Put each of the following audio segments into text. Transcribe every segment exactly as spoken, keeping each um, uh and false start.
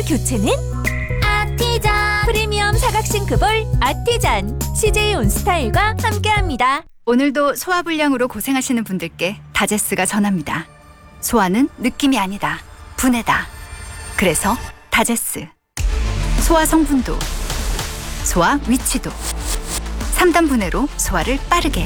교체는 아티잔. 프리미엄 사각 싱크볼 아티잔. 씨제이 온스타일과 함께합니다. 오늘도 소화불량으로 고생하시는 분들께 다제스가 전합니다. 소화는 느낌이 아니다. 분해다. 그래서 다제스. 소화 성분도, 소화 위치도. 삼 단 분해로 소화를 빠르게.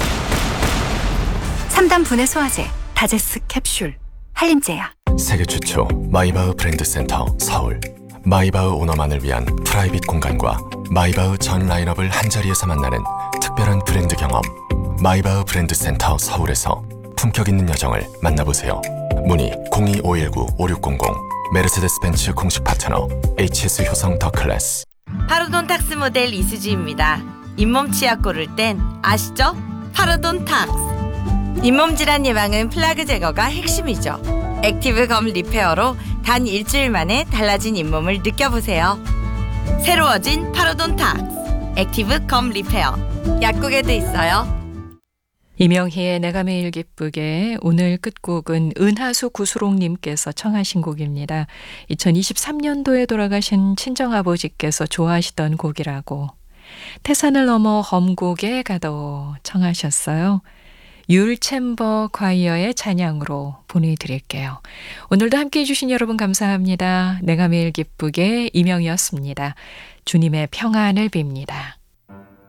삼 단 분해 소화제 다제스 캡슐. 한림제약. 세계 최초 마이바흐 브랜드 센터 서울. 마이바흐 오너만을 위한 프라이빗 공간과 마이바흐 전 라인업을 한자리에서 만나는 특별한 브랜드 경험. 마이바흐 브랜드 센터 서울에서 품격 있는 여정을 만나보세요. 문의 공이오일구 오육공공. 메르세데스 벤츠 공식 파트너 에이치에스 효성 더 클래스. 파로돈탁스 모델 이수지입니다. 잇몸 치약 고를 땐 아시죠? 파로돈탁스. 잇몸 질환 예방은 플라그 제거가 핵심이죠. 액티브 검 리페어로 단 일주일 만에 달라진 잇몸을 느껴보세요. 새로워진 파로돈탁스 액티브 검 리페어. 약국에도 있어요. 이명희의 내가 매일 기쁘게. 오늘 끝곡은 은하수 구수롱님께서 청하신 곡입니다. 이천이십삼 년도에 돌아가신 친정아버지께서 좋아하시던 곡이라고. 태산을 넘어 험곡에 가도 청하셨어요. 율챔버 과이어의 찬양으로 보내드릴게요. 오늘도 함께해 주신 여러분 감사합니다. 내가 매일 기쁘게 이명희였습니다. 주님의 평안을 빕니다.